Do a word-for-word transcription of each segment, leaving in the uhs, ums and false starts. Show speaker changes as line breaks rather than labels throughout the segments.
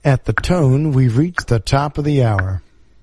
At the tone, we've reached the top of the hour.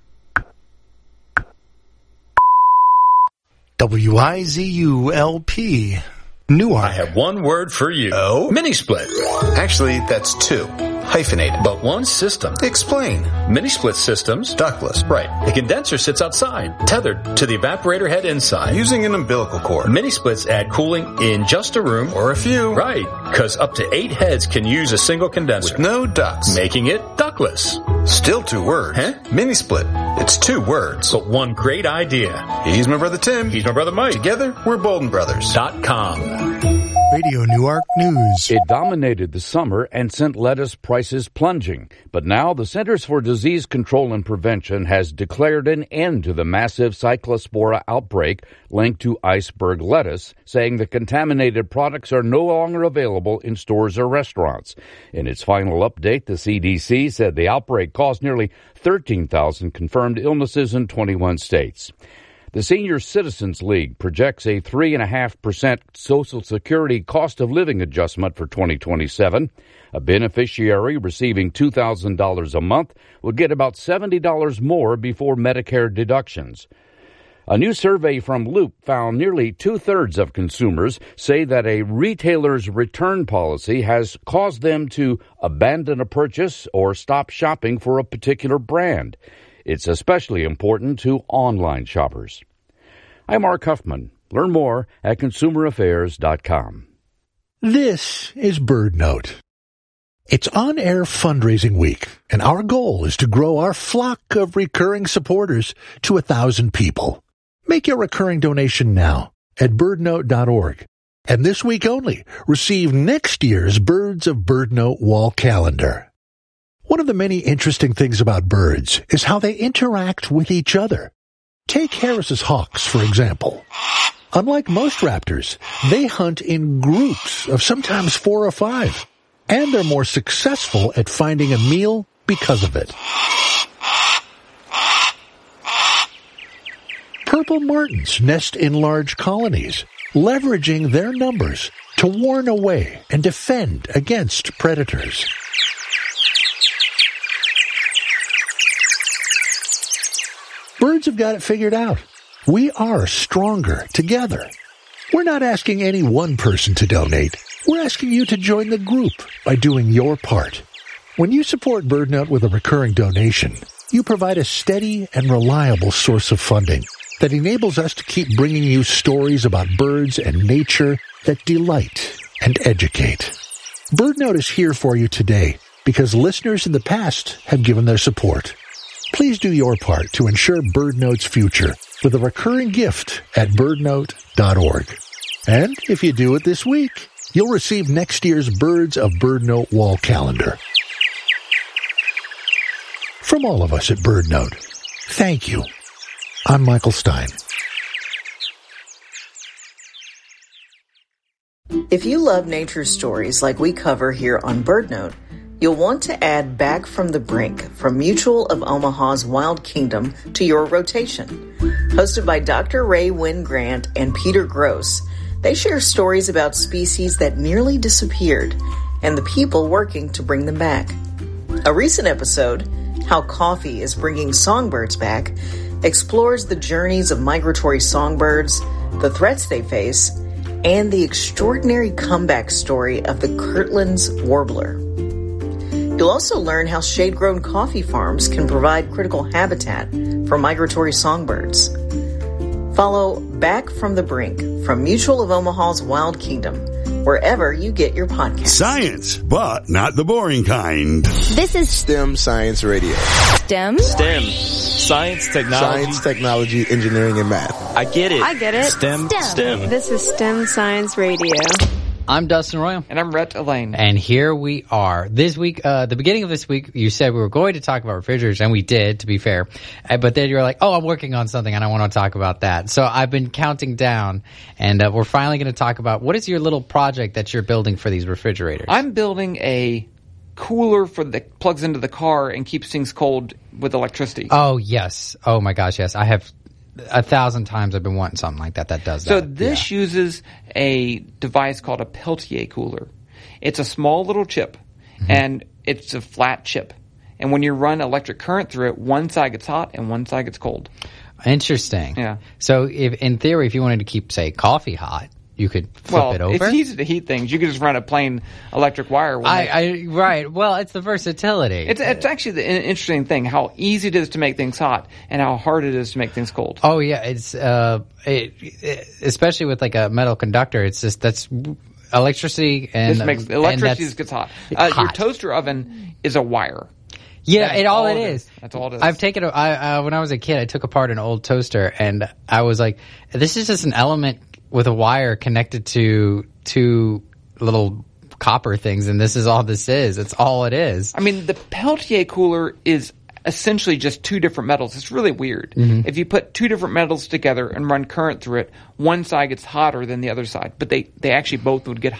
W I Z U L P, Newark.
I have one word for you.
Oh?
Mini-split.
Actually, that's two. Hyphenated.
But one system.
Explain.
Mini-split systems.
Ductless.
Right. The condenser sits outside, tethered to the evaporator head inside.
Using an umbilical cord.
Mini-splits add cooling in just a room.
Or a few.
Right. Because up to eight heads can use a single condenser.
With no ducts.
Making it ductless.
Still two words.
Huh?
Mini-split. It's two words.
But one great idea.
He's my brother Tim.
He's my brother Mike.
Together, we're Bolden Brothers.
Dot com.
Radio Newark News.
It dominated the summer and sent lettuce prices plunging. But now the Centers for Disease Control and Prevention has declared an end to the massive Cyclospora outbreak linked to iceberg lettuce, saying the contaminated products are no longer available in stores or restaurants. In its final update, the C D C said the outbreak caused nearly thirteen thousand confirmed illnesses in twenty-one states. The Senior Citizens League projects a three point five percent Social Security cost of living adjustment for twenty twenty-seven. A beneficiary receiving two thousand dollars a month would get about seventy dollars more before Medicare deductions. A new survey from Loop found nearly two-thirds of consumers say that a retailer's return policy has caused them to abandon a purchase or stop shopping for a particular brand. It's especially important to online shoppers. I'm Mark Huffman. Learn more at consumer affairs dot com.
This is BirdNote. It's on-air fundraising week, and our goal is to grow our flock of recurring supporters to a thousand people. Make your recurring donation now at bird note dot org. And this week only, receive next year's Birds of BirdNote wall calendar. One of the many interesting things about birds is how they interact with each other. Take Harris's hawks, for example. Unlike most raptors, they hunt in groups of sometimes four or five, and they're more successful at finding a meal because of it. Purple martins nest in large colonies, leveraging their numbers to warn away and defend against predators. Birds have got it figured out. We are stronger together. We're not asking any one person to donate. We're asking you to join the group by doing your part. When you support BirdNote with a recurring donation, you provide a steady and reliable source of funding that enables us to keep bringing you stories about birds and nature that delight and educate. BirdNote is here for you today because listeners in the past have given their support. Please do your part to ensure BirdNote's future with a recurring gift at bird note dot org. And if you do it this week, you'll receive next year's Birds of BirdNote wall calendar. From all of us at BirdNote, thank you. I'm Michael Stein.
If you love nature stories like we cover here on BirdNote, you'll want to add Back from the Brink from Mutual of Omaha's Wild Kingdom to your rotation. Hosted by Doctor Ray Wynn Grant and Peter Gross, they share stories about species that nearly disappeared and the people working to bring them back. A recent episode, How Coffee is Bringing Songbirds Back, explores the journeys of migratory songbirds, the threats they face, and the extraordinary comeback story of the Kirtland's warbler. You'll also learn how shade-grown coffee farms can provide critical habitat for migratory songbirds. Follow Back from the Brink from Mutual of Omaha's Wild Kingdom, wherever you get your podcasts.
Science, but not the boring kind.
This is
STEM Science Radio.
STEM?
STEM. Science, technology.
Science, technology, engineering, and math.
I get it.
I get it.
STEM.
STEM.
STEM.
This is STEM Science Radio.
I'm Dustin Royal.
And I'm Rhett Elaine.
And here we are. This week, uh, the beginning of this week, you said we were going to talk about refrigerators, and we did, to be fair. Uh, but then you were like, oh, I'm working on something, and I want to talk about that. So I've been counting down, and uh, we're finally going to talk about what is your little project that you're building for these refrigerators?
I'm building a cooler for the plugs into the car and keeps things cold with electricity.
Oh, yes. Oh, my gosh, yes. I have a thousand times I've been wanting something like that that does that.
So this yeah. uses a device called a Peltier cooler. It's a small little chip, mm-hmm. and it's a flat chip. And when you run electric current through it, one side gets hot and one side gets cold.
Interesting.
Yeah.
So if in theory, if you wanted to keep, say, coffee hot, you could flip
well,
it over?
it's easy to heat things. You could just run a plain electric wire. When
I,
they,
I Right. Well, it's the versatility.
It's, it's actually the interesting thing, how easy it is to make things hot and how hard it is to make things cold.
Oh, yeah. It's uh, it, it, especially with like a metal conductor, it's just that's electricity and
this makes electricity just gets hot. Uh,
hot.
Your toaster oven is a wire.
Yeah,
That's
it all,
all
it
it
is.
is. That's all it is.
I've taken a, I, uh, when I was a kid, I took apart an old toaster, and I was like, "This is just an element with a wire connected to two little copper things, and this is all this is. It's all it is."
I mean, the Peltier cooler is essentially just two different metals. It's really weird.
Mm-hmm.
If you put two different metals together and run current through it, one side gets hotter than the other side, but they, they actually both would get hot.